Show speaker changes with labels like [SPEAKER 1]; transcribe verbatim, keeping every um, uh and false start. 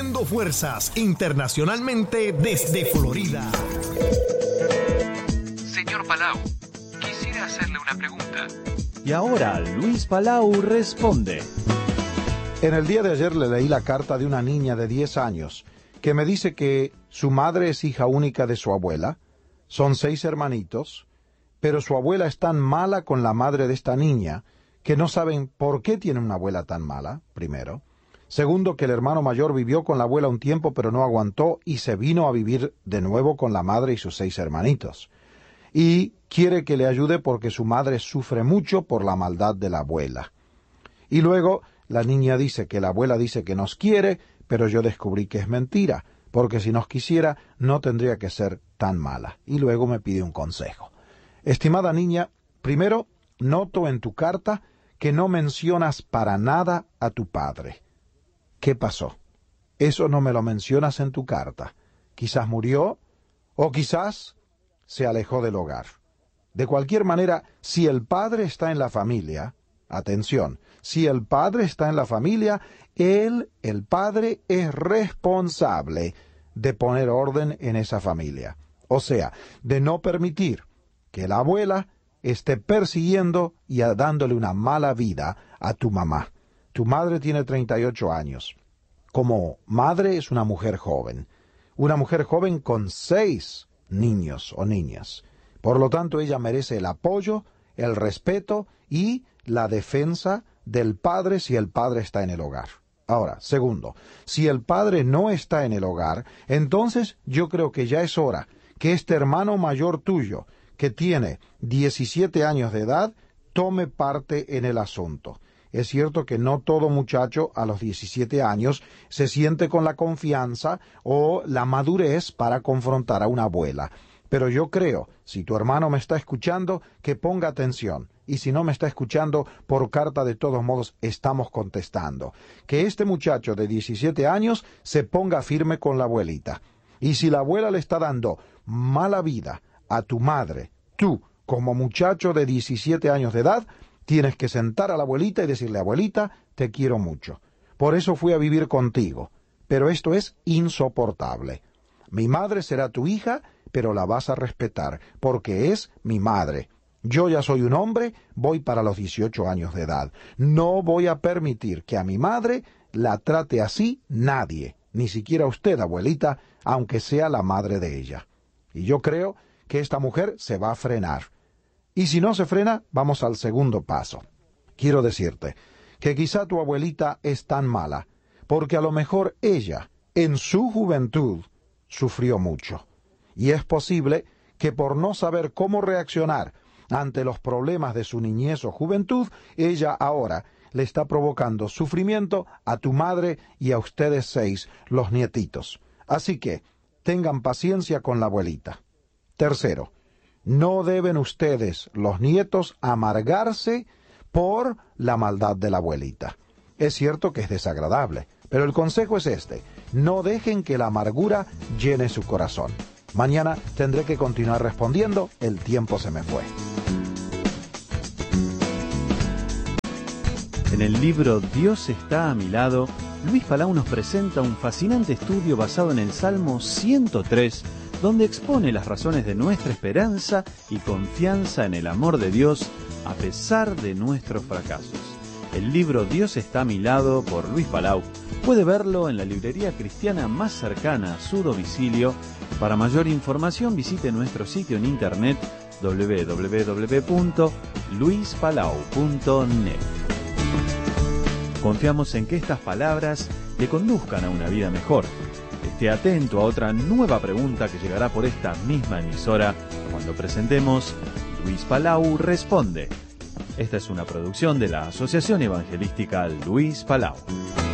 [SPEAKER 1] Uniendo fuerzas internacionalmente desde Florida.
[SPEAKER 2] Señor Palau, quisiera hacerle una pregunta.
[SPEAKER 3] Y ahora Luis Palau responde.
[SPEAKER 4] En el día de ayer le leí la carta de una niña de diez años que me dice que su madre es hija única de su abuela, son seis hermanitos, pero su abuela es tan mala con la madre de esta niña que no saben por qué tiene una abuela tan mala, primero. Segundo, que el hermano mayor vivió con la abuela un tiempo pero no aguantó y se vino a vivir de nuevo con la madre y sus seis hermanitos. Y quiere que le ayude porque su madre sufre mucho por la maldad de la abuela. Y luego la niña dice que la abuela dice que nos quiere, pero yo descubrí que es mentira, porque si nos quisiera no tendría que ser tan mala. Y luego me pide un consejo. Estimada niña, primero, noto en tu carta que no mencionas para nada a tu padre. ¿Qué pasó? Eso no me lo mencionas en tu carta. Quizás murió, o quizás se alejó del hogar. De cualquier manera, si el padre está en la familia, atención, si el padre está en la familia, él, el padre, es responsable de poner orden en esa familia. O sea, de no permitir que la abuela esté persiguiendo y dándole una mala vida a tu mamá. Tu madre tiene treinta y ocho años. Como madre es una mujer joven. Una mujer joven con seis niños o niñas. Por lo tanto, ella merece el apoyo, el respeto y la defensa del padre si el padre está en el hogar. Ahora, segundo, si el padre no está en el hogar, entonces yo creo que ya es hora que este hermano mayor tuyo, que tiene diecisiete años de edad, tome parte en el asunto. Es cierto que no todo muchacho a los diecisiete años se siente con la confianza o la madurez para confrontar a una abuela. Pero yo creo, si tu hermano me está escuchando, que ponga atención. Y si no me está escuchando, por carta de todos modos estamos contestando. Que este muchacho de diecisiete años se ponga firme con la abuelita. Y si la abuela le está dando mala vida a tu madre, tú, como muchacho de diecisiete años de edad, tienes que sentar a la abuelita y decirle, abuelita, te quiero mucho. Por eso fui a vivir contigo. Pero esto es insoportable. Mi madre será tu hija, pero la vas a respetar, porque es mi madre. Yo ya soy un hombre, voy para los dieciocho años de edad. No voy a permitir que a mi madre la trate así nadie, ni siquiera usted, abuelita, aunque sea la madre de ella. Y yo creo que esta mujer se va a frenar. Y si no se frena, vamos al segundo paso. Quiero decirte que quizá tu abuelita es tan mala, porque a lo mejor ella, en su juventud, sufrió mucho. Y es posible que por no saber cómo reaccionar ante los problemas de su niñez o juventud, ella ahora le está provocando sufrimiento a tu madre y a ustedes seis, los nietitos. Así que tengan paciencia con la abuelita. Tercero, no deben ustedes, los nietos, amargarse por la maldad de la abuelita. Es cierto que es desagradable, pero el consejo es este: no dejen que la amargura llene su corazón. Mañana tendré que continuar respondiendo, el tiempo se me fue.
[SPEAKER 3] En el libro Dios está a mi lado, Luis Palau nos presenta un fascinante estudio basado en el Salmo ciento tres, donde expone las razones de nuestra esperanza y confianza en el amor de Dios a pesar de nuestros fracasos. El libro Dios está a mi lado, por Luis Palau, puede verlo en la librería cristiana más cercana a su domicilio. Para mayor información visite nuestro sitio en internet doble u doble u doble u punto luis palau punto net. Confiamos en que estas palabras le conduzcan a una vida mejor. Esté atento a otra nueva pregunta que llegará por esta misma emisora cuando presentemos Luis Palau Responde. Esta es una producción de la Asociación Evangelística Luis Palau.